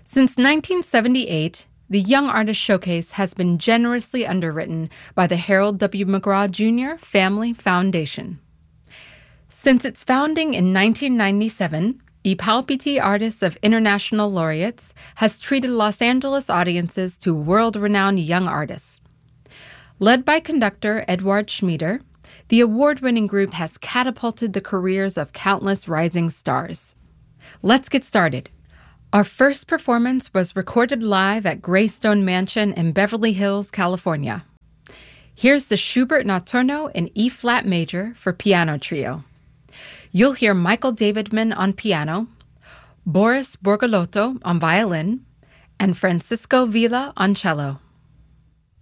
Since 1978, the Young Artist Showcase has been generously underwritten by the Harold W. McGraw Jr. Family Foundation. Since its founding in 1997, I Palpiti Artists of International Laureates has treated Los Angeles audiences to world-renowned young artists. Led by conductor Edward Schmieder, the award-winning group has catapulted the careers of countless rising stars. Let's get started. Our first performance was recorded live at Greystone Mansion in Beverly Hills, California. Here's the Schubert Notturno in E-flat major for piano trio. You'll hear Michael Davidman on piano, Boris Borgolotto on violin, and Francisco Villa on cello.